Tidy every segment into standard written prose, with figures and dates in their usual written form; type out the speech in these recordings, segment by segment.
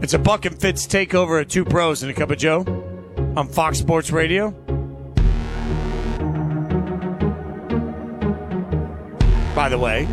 It's a Buck and Fitz takeover of Two Pros and a Cup of Joe on Fox Sports Radio. By the way,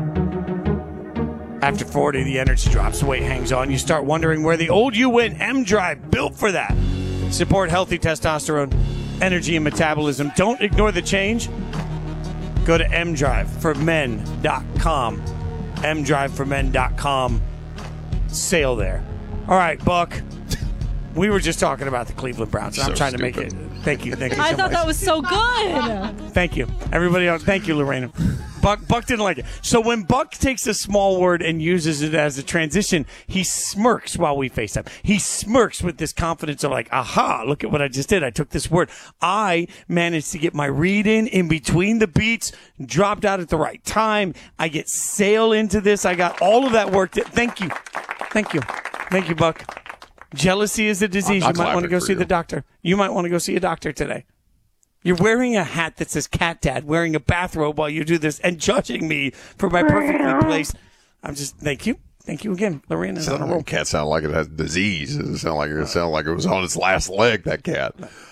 after 40, the energy drops, the weight hangs on. You start wondering where the old you went. M-Drive, built for that. Support healthy testosterone, energy, and metabolism. Don't ignore the change. Go to mdriveformen.com. mdriveformen.com. Sale there. All right, Buck. We were just talking about the Cleveland Browns. And I'm trying to make it. Thank you. Thank you. I so thought much. that was so good. Thank you. Everybody else, thank you, Lorena. Buck didn't like it. So when Buck takes a small word and uses it as a transition, he smirks while we FaceTime. He smirks with this confidence of like, aha, look at what I just did. I took this word. I managed to get my read in between the beats, dropped out at the right time. I get sail into this. I got all of that work. Thank you. Thank you. Thank you, Buck. Jealousy is a disease. You might want to go see the doctor. You might want to go see a doctor today. You're wearing a hat that says Cat Dad, wearing a bathrobe while you do this, and judging me for my perfectly placed. I'm just, thank you. Thank you again, Lorena. Cat sound like it has disease. It sounded like it was on its last leg, that cat.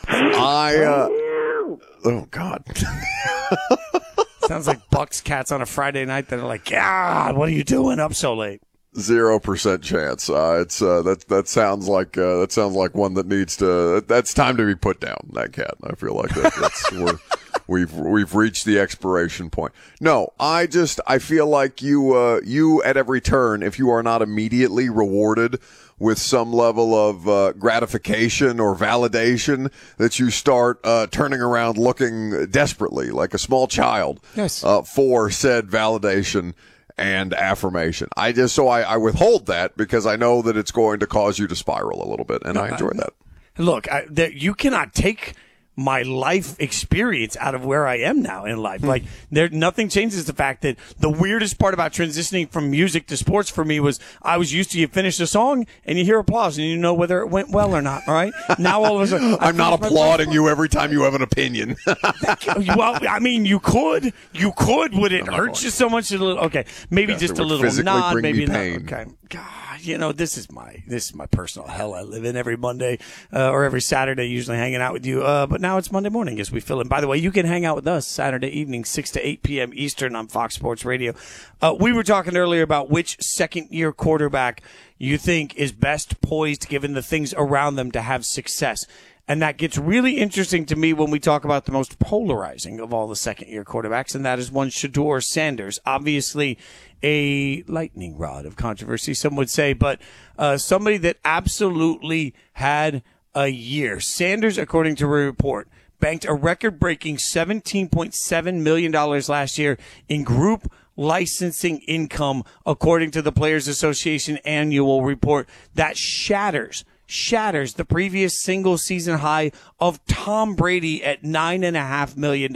Oh, God. Sounds like Buck's cats on a Friday night that are like, God, what are you doing up so late? 0% chance. That sounds like one that needs to. That's time to be put down. That cat. I feel like we've reached the expiration point. No, I feel like you at every turn, if you are not immediately rewarded with some level of gratification or validation, that you start turning around looking desperately like a small child. Yes. For said validation and affirmation. I withhold that because I know that it's going to cause you to spiral a little bit, and I enjoy that. Look, you cannot take my life experience out of where I am now in life. Like, nothing changes the fact that the weirdest part about transitioning from music to sports for me was I was used to you finish a song and you hear applause and you know whether it went well or not, all right? Now all of a sudden... I'm not applauding you every time you have an opinion. Well, I mean, you could. Would it hurt you so much? Okay, maybe just a little nod, maybe not. Okay. God, this is my personal hell I live in every Monday or every Saturday, usually hanging out with you. But now it's Monday morning as we fill in. By the way, you can hang out with us Saturday evening, 6 to 8 p.m. Eastern on Fox Sports Radio. We were talking earlier about which second-year quarterback you think is best poised, given the things around them, to have success. And that gets really interesting to me when we talk about the most polarizing of all the second-year quarterbacks, and that is one Shedeur Sanders. Obviously, a lightning rod of controversy, some would say, but somebody that absolutely had a year. Sanders, according to a report, banked a record-breaking $17.7 million last year in group licensing income, according to the Players Association annual report. That shatters the previous single season high of Tom Brady at $9.5 million.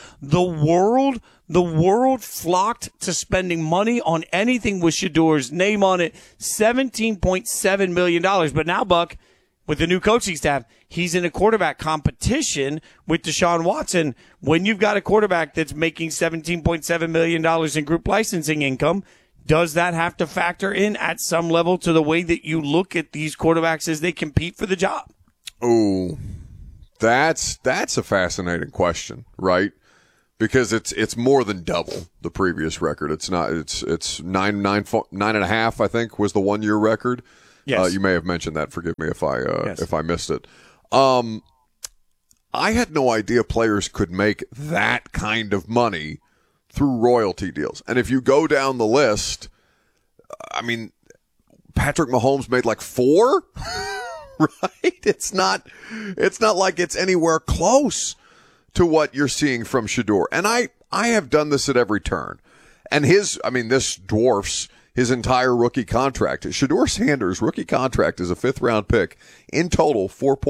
The world flocked to spending money on anything with Shedeur's name on it, $17.7 million. But now, Buck, with the new coaching staff, he's in a quarterback competition with Deshaun Watson. When you've got a quarterback that's making $17.7 million in group licensing income, does that have to factor in at some level to the way that you look at these quarterbacks as they compete for the job? Oh, that's a fascinating question, right? Because it's more than double the previous record. It's nine and a half, I think, was the 1 year record. Yes. You may have mentioned that. Forgive me if I missed it. I had no idea players could make that kind of money through royalty deals. And if you go down the list, I mean, Patrick Mahomes made like 4, right? It's not like it's anywhere close to what you're seeing from Shedeur. And I have done this at every turn. And this dwarfs his entire rookie contract. Shedeur Sanders' rookie contract is a 5th round pick. In total,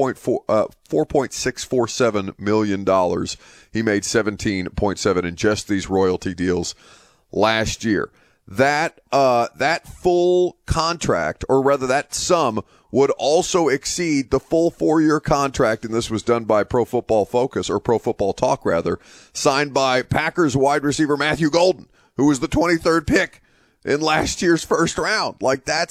$4.647 million. He made 17.7 in just these royalty deals last year. That full contract, or rather that sum, would also exceed the full 4-year contract, and this was done by Pro Football Focus, or Pro Football Talk rather, signed by Packers wide receiver Matthew Golden, who was the 23rd pick in last year's first round. Like, that's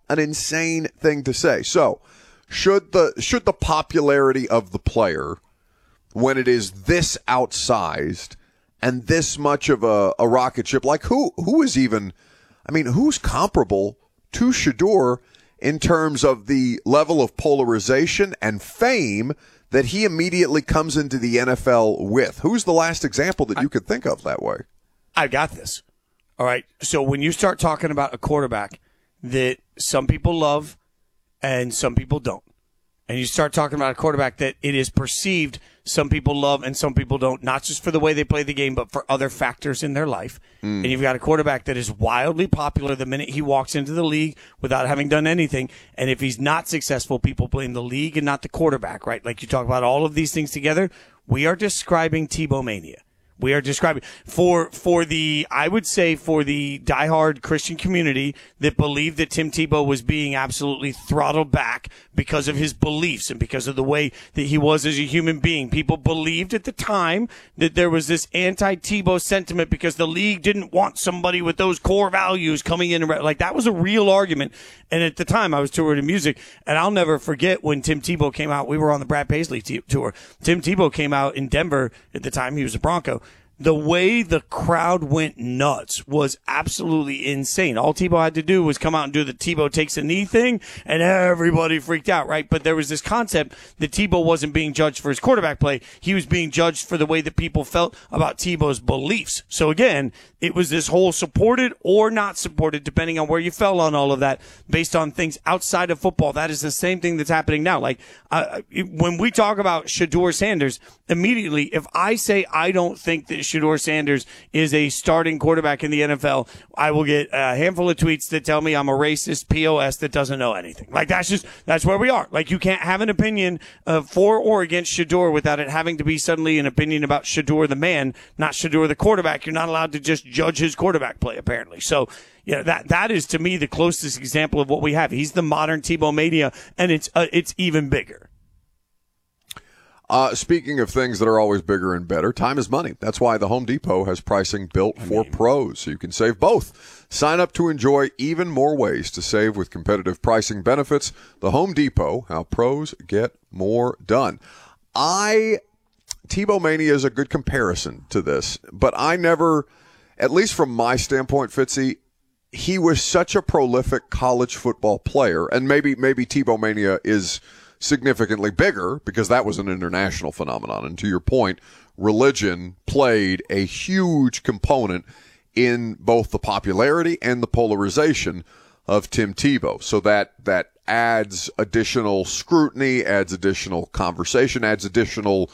an insane thing to say. So, should the popularity of the player, when it is this outsized and this much of a rocket ship, like who is even, I mean, who's comparable to Shedeur in terms of the level of polarization and fame that he immediately comes into the NFL with? Who's the last example that you could think of that way? I got this. All right. So when you start talking about a quarterback that some people love and some people don't, and you start talking about a quarterback that it is perceived some people love and some people don't, not just for the way they play the game, but for other factors in their life. And you've got a quarterback that is wildly popular the minute he walks into the league without having done anything. And if he's not successful, people blame the league and not the quarterback, right? Like you talk about all of these things together. We are describing Tebow mania. We are describing for the, I would say, for the diehard Christian community that believed that Tim Tebow was being absolutely throttled back because of his beliefs and because of the way that he was as a human being. People believed at the time that there was this anti-Tebow sentiment because the league didn't want somebody with those core values coming in. Like, that was a real argument. And at the time, I was touring in music, and I'll never forget when Tim Tebow came out. We were on the Brad Paisley tour. Tim Tebow came out in Denver at the time. He was a Bronco. The way the crowd went nuts was absolutely insane. All Tebow had to do was come out and do the Tebow takes a knee thing, and everybody freaked out, right? But there was this concept that Tebow wasn't being judged for his quarterback play. He was being judged for the way that people felt about Tebow's beliefs. So again, it was this whole supported or not supported, depending on where you fell on all of that, based on things outside of football. That is the same thing that's happening now. Like, when we talk about Shedeur Sanders, immediately, if I say I don't think that Shedeur Sanders is a starting quarterback in the NFL, I will get a handful of tweets that tell me I'm a racist POS that doesn't know anything. Like, that's where we are. Like, you can't have an opinion for or against Shedeur without it having to be suddenly an opinion about Shedeur the man, not Shedeur the quarterback. You're not allowed to just judge his quarterback play, apparently. So, yeah, that is to me the closest example of what we have. He's the modern Tebow mania, and it's even bigger. Speaking of things that are always bigger and better, time is money. That's why the Home Depot has pricing built for pros, so you can save both. Sign up to enjoy even more ways to save with competitive pricing benefits. The Home Depot, how pros get more done. Tebow mania is a good comparison to this, but I never, at least from my standpoint, Fitzy, he was such a prolific college football player, and maybe Tebow mania is significantly bigger because that was an international phenomenon. And to your point, religion played a huge component in both the popularity and the polarization of Tim Tebow. So that adds additional scrutiny, adds additional conversation, adds additional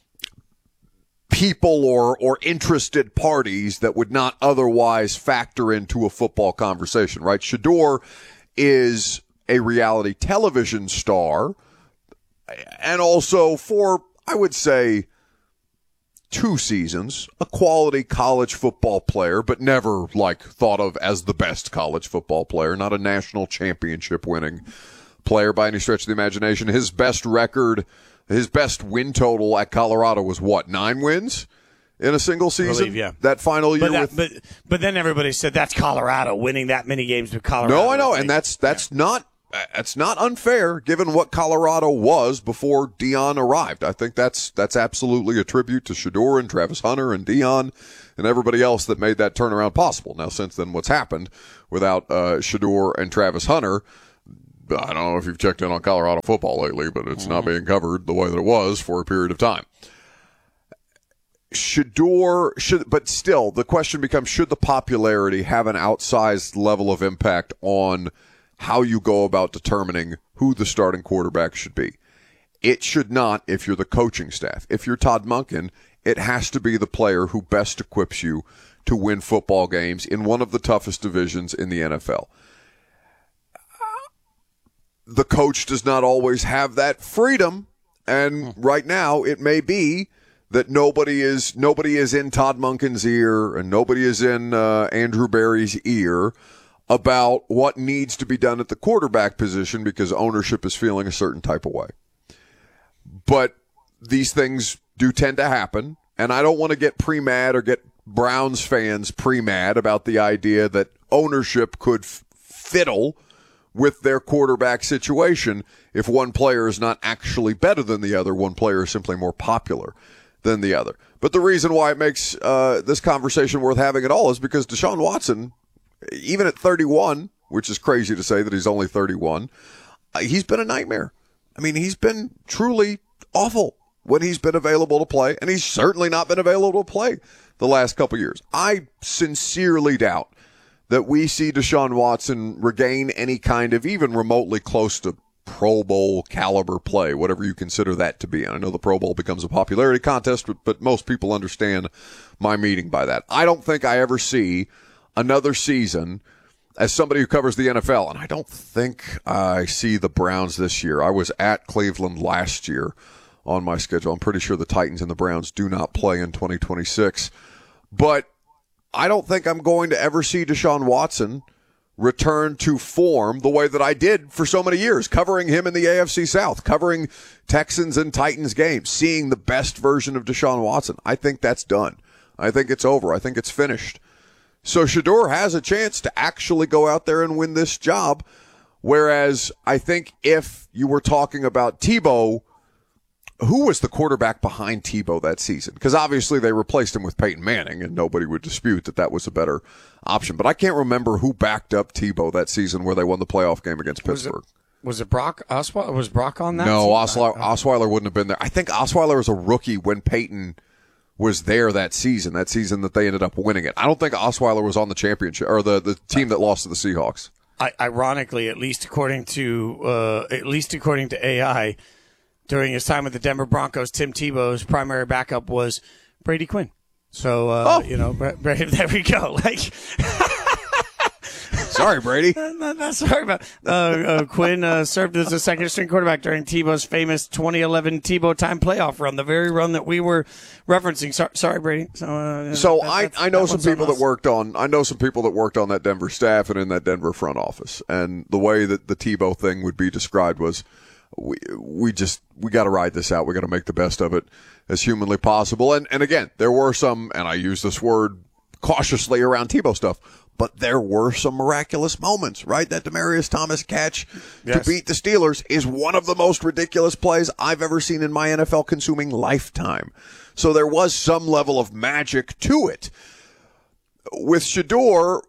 people or interested parties that would not otherwise factor into a football conversation, right? Shedeur is a reality television star, and also for, I would say, 2 seasons, a quality college football player, but never thought of as the best college football player, not a national championship winning player by any stretch of the imagination. His best record, his best win total at Colorado was what, 9 wins in a single season? I believe, yeah. That final year. But then everybody said that's Colorado winning that many games with Colorado. No, I know, and that's not unfair given what Colorado was before Deion arrived. I think that's absolutely a tribute to Shedeur and Travis Hunter and Deion and everybody else that made that turnaround possible. Now, since then, what's happened without Shedeur and Travis Hunter? I don't know if you've checked in on Colorado football lately, but it's not being covered the way that it was for a period of time. But still, the question becomes, should the popularity have an outsized level of impact on how you go about determining who the starting quarterback should be? It should not if you're the coaching staff. If you're Todd Monken, it has to be the player who best equips you to win football games in one of the toughest divisions in the NFL. The coach does not always have that freedom, and right now it may be that nobody is in Todd Monken's ear and nobody is in Andrew Berry's ear about what needs to be done at the quarterback position because ownership is feeling a certain type of way. But these things do tend to happen, and I don't want to get pre-mad or get Browns fans pre-mad about the idea that ownership could fiddle with their quarterback situation if one player is not actually better than the other. One player is simply more popular than the other. But the reason why it makes this conversation worth having at all is because Deshaun Watson, even at 31, which is crazy to say that he's only 31, he's been a nightmare. I mean, he's been truly awful when he's been available to play, and he's certainly not been available to play the last couple years. I sincerely doubt that we see Deshaun Watson regain any kind of even remotely close to Pro Bowl caliber play, whatever you consider that to be. And I know the Pro Bowl becomes a popularity contest, but most people understand my meaning by that. I don't think I ever see another season as somebody who covers the NFL, and I don't think I see the Browns this year. I was at Cleveland last year on my schedule. I'm pretty sure the Titans and the Browns do not play in 2026. But I don't think I'm going to ever see Deshaun Watson return to form the way that I did for so many years, covering him in the AFC South, covering Texans and Titans games, seeing the best version of Deshaun Watson. I think that's done. I think it's over. I think it's finished. So Shedeur has a chance to actually go out there and win this job, whereas I think if you were talking about Tebow, who was the quarterback behind Tebow that season? Because obviously they replaced him with Peyton Manning, and nobody would dispute that that was a better option. But I can't remember who backed up Tebow that season where they won the playoff game against Pittsburgh. Was it Brock Osweiler? Was Brock on that? No, Osweiler wouldn't have been there. I think Osweiler was a rookie when Peyton was there that season that they ended up winning it. I don't think Osweiler was on the championship or the team that lost to the Seahawks. Ironically, at least according to AI, during his time with the Denver Broncos, Tim Tebow's primary backup was Brady Quinn. So, there we go. Like, sorry, Brady. Not sorry about Quinn served as a second-string quarterback during Tebow's famous 2011 Tebow time playoff run, the very run that we were referencing. Sorry, Brady. I know some people that worked on that Denver staff and in that Denver front office, and the way that the Tebow thing would be described was, we got to ride this out. We got to make the best of it as humanly possible. And again, there were some, and I use this word cautiously around Tebow stuff, but there were some miraculous moments, right? That Demaryius Thomas catch to beat the Steelers is one of the most ridiculous plays I've ever seen in my NFL consuming lifetime. So there was some level of magic to it. With Shedeur,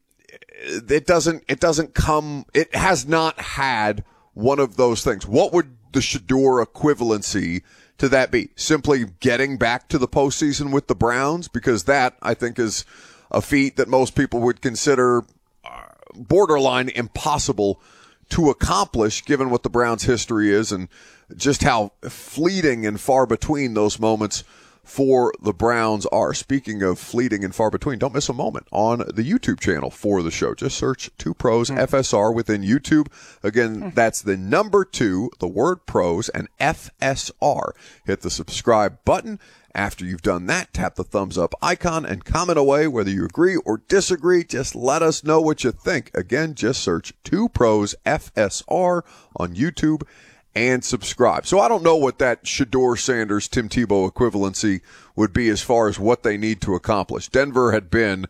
it has not had one of those things. What would the Shedeur equivalency to that be? Simply getting back to the postseason with the Browns? Because that, I think, is a feat that most people would consider borderline impossible to accomplish, given what the Browns' history is and just how fleeting and far between those moments for the Browns are. Speaking of fleeting and far between, don't miss a moment on the YouTube channel for the show. Just search 2 Pros FSR within YouTube. Again, that's the number 2, the word pros, and FSR. Hit the subscribe button. After you've done that, tap the thumbs up icon and comment away whether you agree or disagree. Just let us know what you think. Again, just search 2 Pros FSR on YouTube and subscribe. So I don't know what that Shedeur Sanders, Tim Tebow equivalency would be as far as what they need to accomplish. Denver had been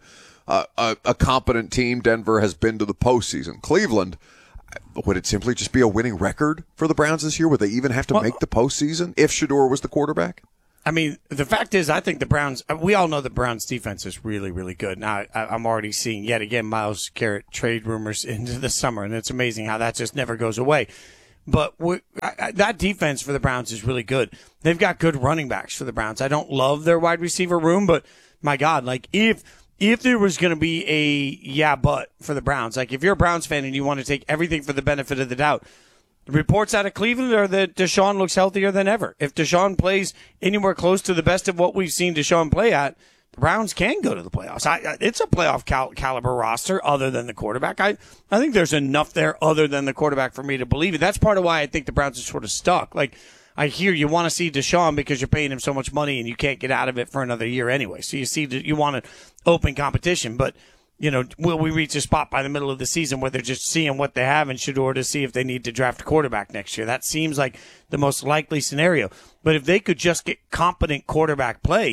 a competent team. Denver has been to the postseason. Cleveland, would it simply just be a winning record for the Browns this year? Would they even have to make the postseason if Shedeur was the quarterback? I mean, the fact is, I think the Browns, we all know the Browns defense is really, really good. Now, I'm already seeing yet again Myles Garrett trade rumors into the summer, and it's amazing how that just never goes away. But that defense for the Browns is really good. They've got good running backs for the Browns. I don't love their wide receiver room, but my God, like if there was going to be a but for the Browns, like if you're a Browns fan and you want to take everything for the benefit of the doubt, the reports out of Cleveland are that Deshaun looks healthier than ever. If Deshaun plays anywhere close to the best of what we've seen Deshaun play at, the Browns can go to the playoffs. It's a playoff caliber roster other than the quarterback. I think there's enough there other than the quarterback for me to believe it. That's part of why I think the Browns are sort of stuck. Like, I hear you want to see Deshaun because you're paying him so much money and you can't get out of it for another year anyway. So you want an open competition. But, will we reach a spot by the middle of the season where they're just seeing what they have in Shedeur to see if they need to draft a quarterback next year? That seems like the most likely scenario. But if they could just get competent quarterback play,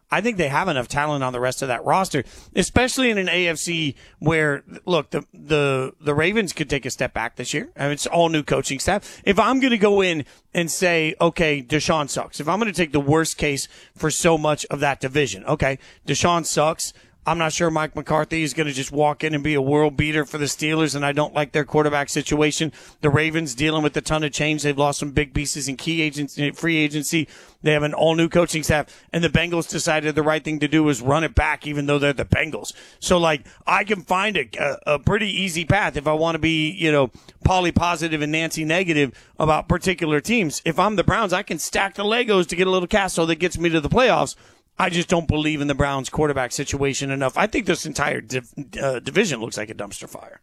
I think they have enough talent on the rest of that roster, especially in an AFC where, look, the Ravens could take a step back this year. I mean, it's all new coaching staff. If I'm going to go in and say, okay, Deshaun sucks, if I'm going to take the worst case for so much of that division, okay, Deshaun sucks. I'm not sure Mike McCarthy is going to just walk in and be a world beater for the Steelers, and I don't like their quarterback situation. The Ravens dealing with a ton of change. They've lost some big pieces in free agency. They have an all-new coaching staff, and the Bengals decided the right thing to do was run it back, even though they're the Bengals. So, like, I can find a pretty easy path if I want to be, Polly positive and Nancy negative about particular teams. If I'm the Browns, I can stack the Legos to get a little castle that gets me to the playoffs. I just don't believe in the Browns quarterback situation enough. I think this entire division looks like a dumpster fire.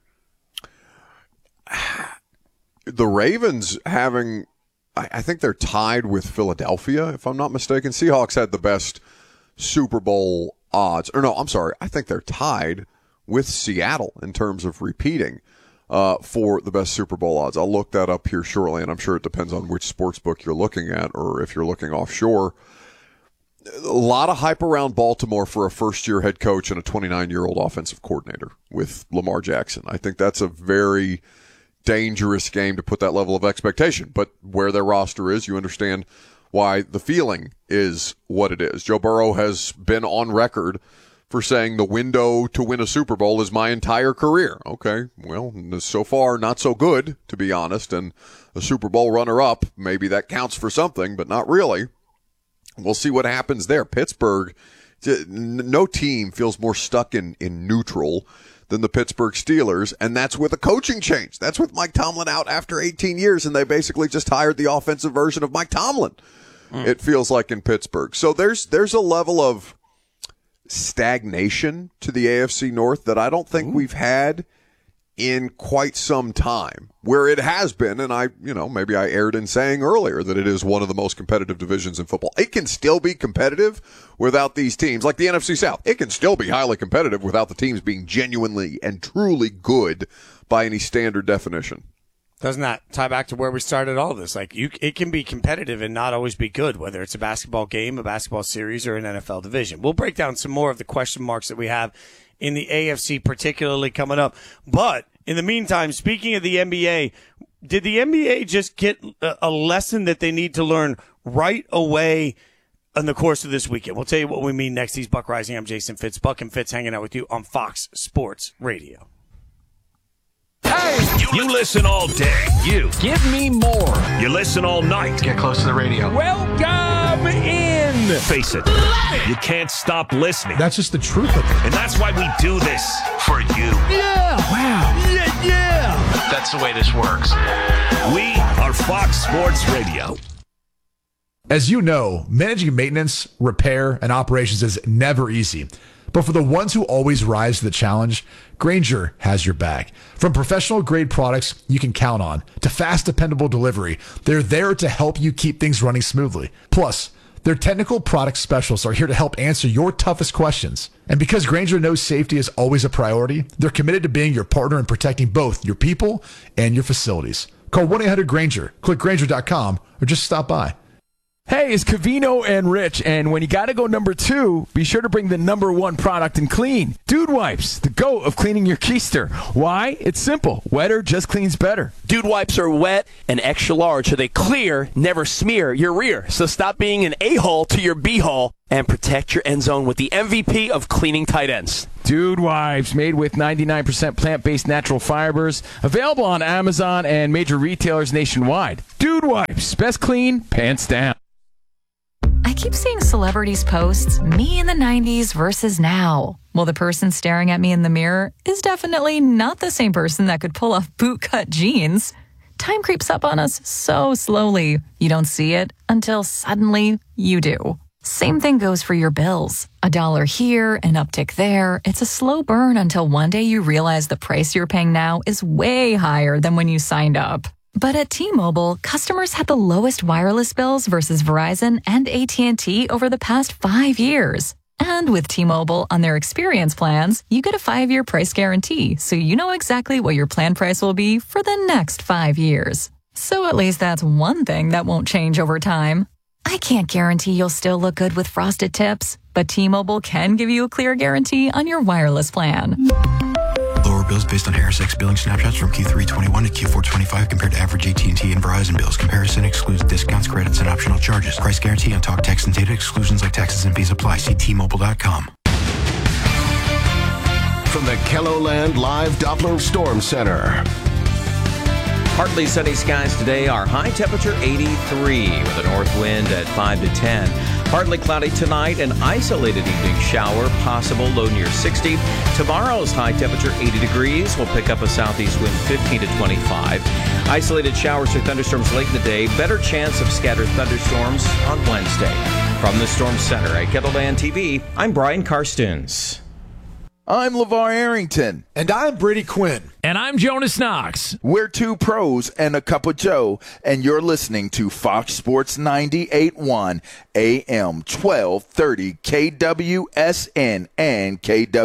The Ravens I think they're tied with Philadelphia, if I'm not mistaken. Seahawks had the best Super Bowl odds. Or no, I'm sorry. I think they're tied with Seattle in terms of repeating for the best Super Bowl odds. I'll look that up here shortly, and I'm sure it depends on which sports book you're looking at or if you're looking offshore. A lot of hype around Baltimore for a first-year head coach and a 29-year-old offensive coordinator with Lamar Jackson. I think that's a very dangerous game to put that level of expectation. But where their roster is, you understand why the feeling is what it is. Joe Burrow has been on record for saying the window to win a Super Bowl is my entire career. Okay, well, so far not so good, to be honest. And a Super Bowl runner-up, maybe that counts for something, but not really. We'll see what happens there. Pittsburgh, no team feels more stuck in neutral than the Pittsburgh Steelers, and that's with a coaching change. That's with Mike Tomlin out after 18 years, and they basically just hired the offensive version of Mike Tomlin, it feels like, in Pittsburgh. So there's a level of stagnation to the AFC North that I don't think we've had in quite some time, where it has been, and maybe I erred in saying earlier that it is one of the most competitive divisions in football. It can still be competitive without these teams, like the NFC South. It can still be highly competitive without the teams being genuinely and truly good by any standard definition. Doesn't that tie back to where we started all this? Like, it can be competitive and not always be good, whether it's a basketball game, a basketball series, or an NFL division. We'll break down some more of the question marks that we have in the AFC, particularly coming up. But in the meantime, speaking of the NBA, did the NBA just get a lesson that they need to learn right away in the course of this weekend? We'll tell you what we mean next. He's Buck Rising. I'm Jason Fitz. Buck and Fitz hanging out with you on Fox Sports Radio. Hey! You listen all day. You. Give me more. You listen all night. Get close to the radio. Welcome in. Face it. You can't stop listening. That's just the truth of it. And that's why we do this for you. Yeah. Wow. Yeah. That's the way this works. We are Fox Sports Radio. As you know, managing maintenance, repair, and operations is never easy. But for the ones who always rise to the challenge, Grainger has your back. From professional-grade products you can count on to fast, dependable delivery, they're there to help you keep things running smoothly. Plus, their technical product specialists are here to help answer your toughest questions. And because Grainger knows safety is always a priority, they're committed to being your partner in protecting both your people and your facilities. Call 1-800-GRAINGER, click Grainger.com, or just stop by. Hey, it's Covino and Rich, and when you gotta go number 2, be sure to bring the number 1 product in clean. Dude Wipes, the GOAT of cleaning your keister. Why? It's simple. Wetter just cleans better. Dude Wipes are wet and extra large, so they clear, never smear your rear. So stop being an a-hole to your b-hole and protect your end zone with the MVP of cleaning tight ends. Dude Wipes, made with 99% plant-based natural fibers, available on Amazon and major retailers nationwide. Dude Wipes, best clean, pants down. I keep seeing celebrities post me in the 90s versus now. Well, the person staring at me in the mirror is definitely not the same person that could pull off bootcut jeans. Time creeps up on us so slowly. You don't see it until suddenly you do. Same thing goes for your bills. $1 here, an uptick there. It's a slow burn until one day you realize the price you're paying now is way higher than when you signed up. But at T-Mobile, customers had the lowest wireless bills versus Verizon and AT&T over the past 5 years. And with T-Mobile on their experience plans, you get a 5-year price guarantee, so you know exactly what your plan price will be for the next 5 years. So at least that's one thing that won't change over time. I can't guarantee you'll still look good with frosted tips, But T-Mobile can give you a clear guarantee on your wireless plan. Lower bills based on HarrisX billing snapshots from Q3 21 to Q4 25 compared to average AT&T and Verizon bills. Comparison excludes discounts, credits, and optional charges. Price guarantee on talk, text, and data. Exclusions like taxes and fees apply. See T-Mobile.com. From the KELOLAND Live Doppler Storm Center. Partly sunny skies today. Our high temperature 83 with a north wind at 5 to 10. Partly cloudy tonight. An isolated evening shower possible, low near 60. Tomorrow's high temperature 80 degrees. We'll pick up a southeast wind 15 to 25. Isolated showers or thunderstorms late in the day. Better chance of scattered thunderstorms on Wednesday. From the Storm Center at KELOLAND TV, I'm Brian Karstens. I'm LeVar Arrington. And I'm Brady Quinn. And I'm Jonas Knox. We're two pros and a cup of Joe, and you're listening to Fox Sports 98.1 AM 1230 KWSN and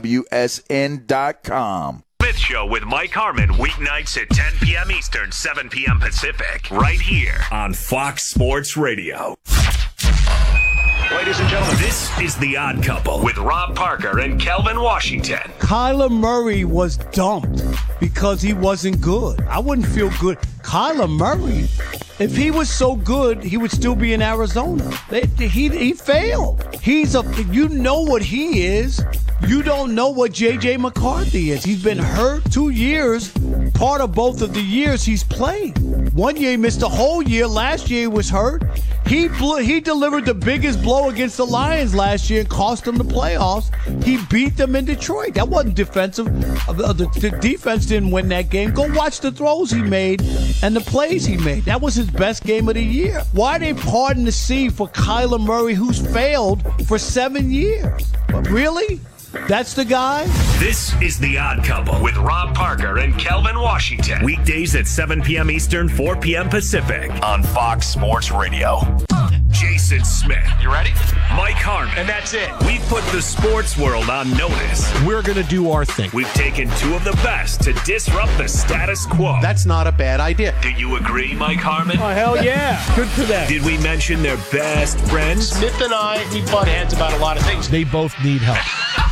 KWSN.com. Smith Show with Mike Harmon, weeknights at 10 p.m. Eastern, 7 p.m. Pacific, right here on Fox Sports Radio. Ladies and gentlemen, this is The Odd Couple with Rob Parker and Kelvin Washington. Kyler Murray was dumped because he wasn't good. I wouldn't feel good. Kyler Murray, if he was so good, he would still be in Arizona. He failed. You know what he is. You don't know what J.J. McCarthy is. He's been hurt 2 years. Part of both of the years he's played. 1 year he missed a whole year. Last year he was hurt. He delivered the biggest blow against the Lions last year and cost them the playoffs. He beat them in Detroit. That wasn't defensive. The defense didn't win that game. Go watch the throws he made and the plays he made. That was his best game of the year. Why are they parting the sea for Kyler Murray, who's failed for 7 years? Really? That's the guy? This is The Odd Couple with Rob Parker and Kelvin Washington. Weekdays at 7 p.m. Eastern, 4 p.m. Pacific on Fox Sports Radio. Jason Smith. You ready? Mike Harmon. And that's it. We've put the sports world on notice. We're going to do our thing. We've taken two of the best to disrupt the status quo. That's not a bad idea. Do you agree, Mike Harmon? Oh, hell yeah. Good for them. Did we mention their best friends? Smith and I, we butt heads about a lot of things. They both need help.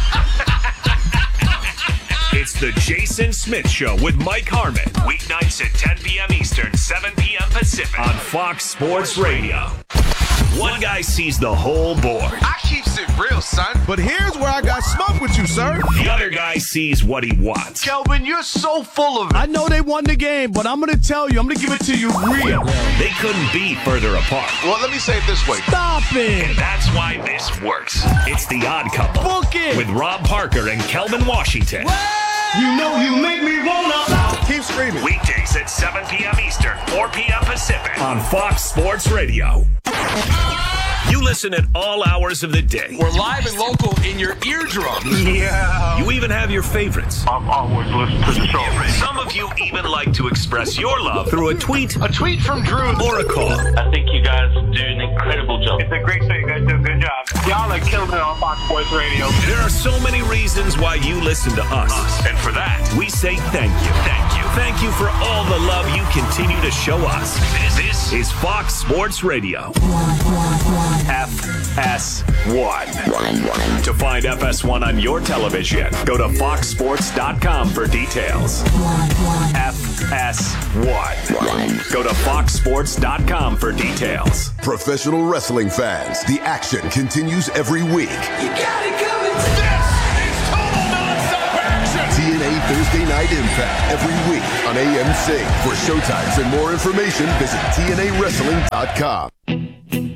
It's the Jason Smith Show with Mike Harmon. Weeknights at 10 p.m. Eastern, 7 p.m. Pacific on Fox Sports Radio. One guy sees the whole board. I keeps it real, son. But here's where I got smoke with you, sir. The other guy sees what he wants. Kelvin, you're so full of it. I know they won the game, but I'm going to tell you, I'm going to give it to you real. They couldn't be further apart. Well, let me say it this way. Stop it. And that's why this works. It's The Odd Couple. Book it. With Rob Parker and Kelvin Washington. You know you make me wanna. Keep screaming. Weekdays at 7 p.m. Eastern, 4 p.m. Pacific on Fox Sports Radio. You listen at all hours of the day. We're live and local in your eardrum. Yeah. You even have your favorites. I've always listened to the show. Some of you even like to express your love through a tweet. A tweet from Drew. Or a call. I think you guys do an incredible job. It's a great show. You guys do a good job. Y'all are killing it on Fox Sports Radio. There are so many reasons why you listen to us. And for that, we say thank you. Thank you. Thank you for all the love you continue to show us. This is Fox Sports Radio. FS1. To find FS1 on your television, go to foxsports.com for details. FS1. Go to foxsports.com for details. Professional wrestling fans, the action continues every week. You got it coming. This is total nonstop action. TNA Thursday Night Impact every week on AMC. For showtimes and more information, visit TNAWrestling.com.